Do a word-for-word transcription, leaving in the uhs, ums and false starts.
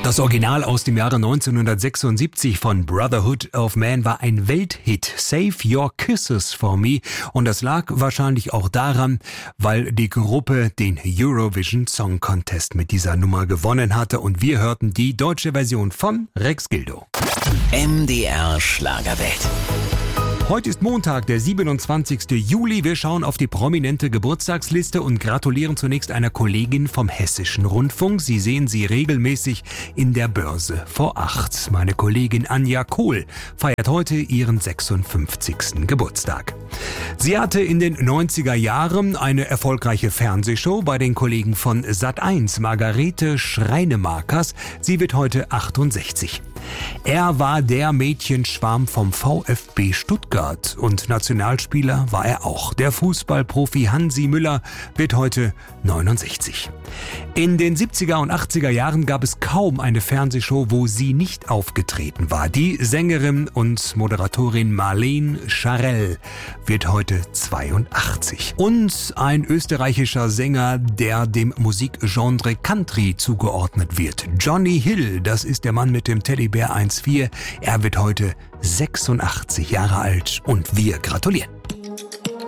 Das Original aus dem Jahre neunzehnhundertsechsundsiebzig von Brotherhood of Man war ein Welthit, Save Your Kisses for Me. Und das lag wahrscheinlich auch daran, weil die Gruppe den Eurovision Song Contest mit dieser Nummer gewonnen hatte. Und wir hörten die deutsche Version von Rex Gildo. M D R Schlagerwelt. Heute ist Montag, der siebenundzwanzigste Juli. Wir schauen auf die prominente Geburtstagsliste und gratulieren zunächst einer Kollegin vom Hessischen Rundfunk. Sie sehen sie regelmäßig in der Börse vor acht. Meine Kollegin Anja Kohl feiert heute ihren sechsundfünfzigsten Geburtstag. Sie hatte in den neunziger Jahren eine erfolgreiche Fernsehshow bei den Kollegen von Sat eins, Margarete Schreinemakers. Sie wird heute achtundsechzig. Er war der Mädchenschwarm vom VfB Stuttgart und Nationalspieler war er auch. Der Fußballprofi Hansi Müller wird heute neunundsechzig. In den siebziger und achtziger Jahren gab es kaum eine Fernsehshow, wo sie nicht aufgetreten war. Die Sängerin und Moderatorin Marlene Scharell wird heute zweiundachtzig. Und ein österreichischer Sänger, der dem Musikgenre Country zugeordnet wird. Johnny Hill, das ist der Mann mit dem Teddybär eins vier. Er wird heute sechsundachtzig Jahre alt und wir gratulieren.